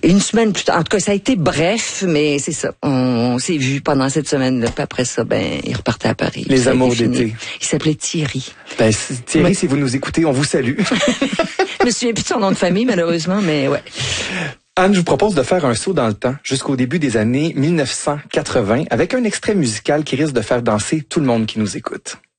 une semaine plus tard. En tout cas, ça a été bref, mais c'est ça. On s'est vu pendant cette semaine-là. Puis après ça, il repartait à Paris. Les amours d'été. Il s'appelait Thierry. Thierry, si vous nous écoutez, on vous salue. Je me souviens plus de son nom de famille, malheureusement, mais ouais. Anne, je vous propose de faire un saut dans le temps jusqu'au début des années 1980 avec un extrait musical qui risque de faire danser tout le monde qui nous écoute.